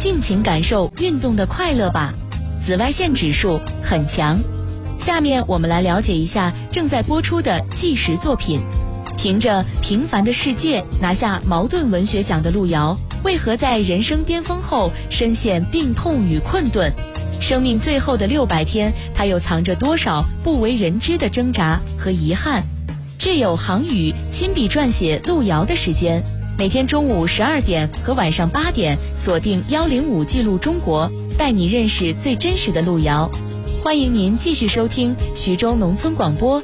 尽情感受运动的快乐吧。紫外线指数很强。下面我们来了解一下正在播出的纪实作品。凭着《平凡的世界》拿下茅盾文学奖的路遥，为何在人生巅峰后深陷病痛与困顿？生命最后的600天，他又藏着多少不为人知的挣扎和遗憾？挚友航宇亲笔撰写路遥的时间，每天中午12点和晚上8点，锁定105记录中国，带你认识最真实的路遥。欢迎您继续收听徐州农村广播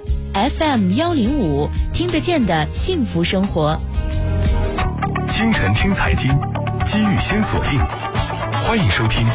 FM 105，听得见的幸福生活。 清晨听财经，机遇先锁定。欢迎收听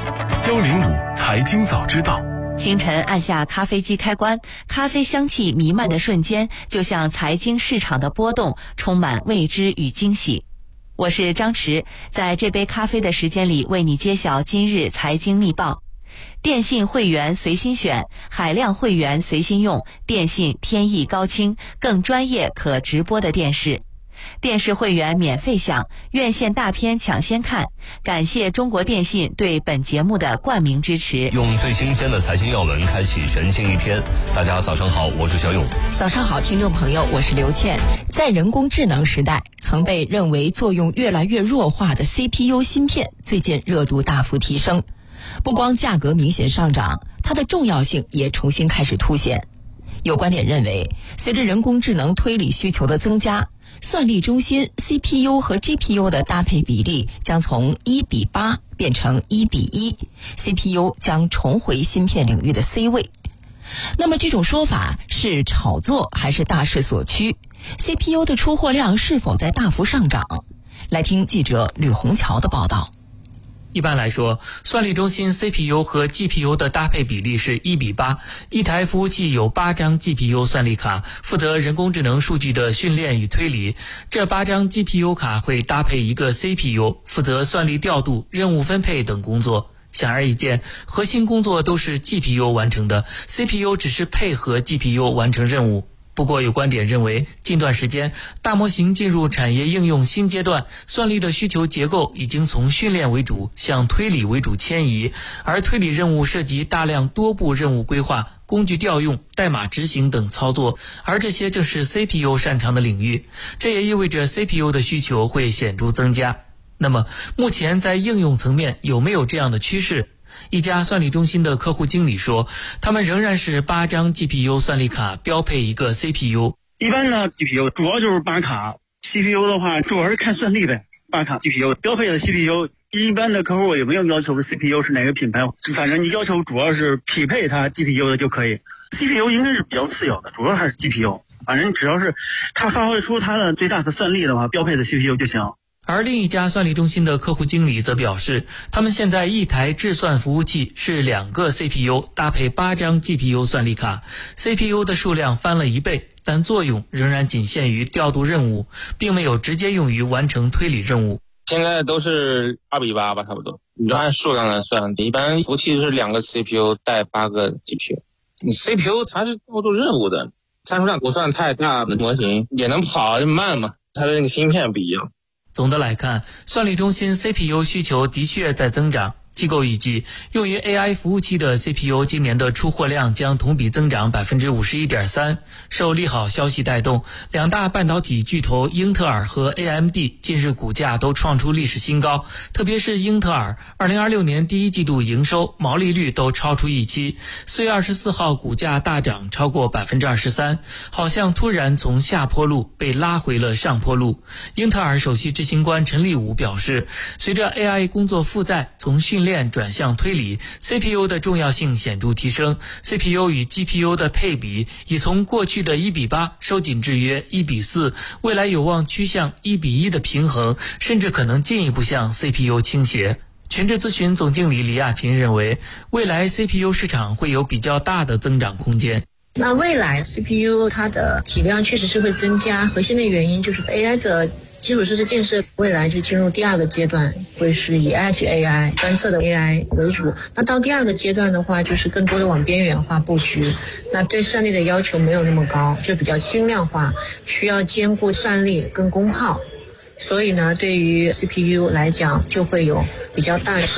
105财经早知道。 清晨按下咖啡机开关，咖啡香气弥漫的瞬间，就像财经市场的波动，充满未知与惊喜。我是张弛，在这杯咖啡的时间里，为你揭晓今日财经密报。电信会员随心选，海量会员随心用，电信天翼高清，更专业可直播的电视。电视会员免费享，院线大片抢先看。感谢中国电信对本节目的冠名支持。 用最新鲜的财经要闻开启全新一天。大家早上好，我是小勇。 早上好，听众朋友，我是刘倩。在人工智能时代，曾被认为作用越来越弱化的 CPU 芯片，最近热度大幅提升。不光价格明显上涨，它的重要性也重新开始凸显。有观点认为，随着人工智能推理需求的增加，算力中心 CPU 和 GPU 的搭配比例将从1:8变成1:1， CPU 将重回芯片领域的 C 位。那么这种说法是炒作还是大势所趋？ CPU 的出货量是否在大幅上涨？来听记者吕红桥的报道。 一般来说，算力中心 CPU 和 GPU 的搭配比例是1:8，一台服务器有8张 GPU 算力卡，负责人工智能数据的训练与推理。这8张 GPU 卡会搭配一个 CPU， 负责算力调度、任务分配等工作。显而易见，核心工作都是 GPU 完成的， CPU 只是配合 GPU 完成任务。不过有观点认为，近段时间大模型进入产业应用新阶段，算力的需求结构已经从训练为主向推理为主迁移，而推理任务涉及大量多步任务规划、工具调用、代码执行等操作，而这些正是 CPU 擅长的领域，这也意味着 CPU 的需求会显著增加。那么目前在应用层面有没有这样的趋势？一家算力中心的客户经理说，他们仍然是8张 GPU 算力卡标配一个 CPU。 一般的 GPU 主要就是8卡， CPU 的话主要是看算力呗。8卡 GPU 标配的 CPU， 一般的客户有没有要求的 CPU 是哪个品牌，反正你要求主要是匹配它 GPU 的就可以。 CPU 应该是比较次要的，主要还是 GPU， 反正只要是它发挥出它的最大的算力的话，标配的 CPU 就行。 而另一家算力中心的客户经理则表示，他们现在一台智算服务器是2个 CPU 搭配8张 GPU 算力卡， CPU 的数量翻了1倍，但作用仍然仅限于调度任务，并没有直接用于完成推理任务。 现在都是2:8吧，差不多。你就按数量来算，一般服务器是2个 CPU 带8个 GPU。CPU 它是调度任务的，参数量不算太大的模型也能跑，就慢嘛，它的那个芯片不一样。 总的来看，算力中心 CPU 需求的确在增长。机构预计，用于 AI 服务器的 CPU 今年的出货量将同比增长 51.3%。受利好消息带动，两大半导体巨头英特尔和 AMD 近日股价都创出历史新高，特别是英特尔2026年第一季度营收、毛利率都超出预期。4月24号股价大涨超过 23%， 好像突然从下坡路被拉回了上坡路。英特尔首席执行官陈立武表示，随着 AI 工作负载从训练转向推理， CPU 的重要性显著提升， CPU 与 GPU 的配比已从过去的1:8收紧至约1:4，未来有望趋向1:1的平衡，甚至可能进一步向 CPU 倾斜。全智咨询总经理李亚琴认为，未来 CPU 市场会有比较大的增长空间。 那未来 CPU 它的体量确实是会增加，核心的原因就是 AI 的基础设施建设未来就进入第二个阶段，会是以 Edge AI 端侧的 AI 为主。那到第二个阶段的话，就是更多的往边缘化布局，那对算力的要求没有那么高，就比较轻量化，需要兼顾算力跟功耗。所以呢，对于 CPU 来讲就会有比较大的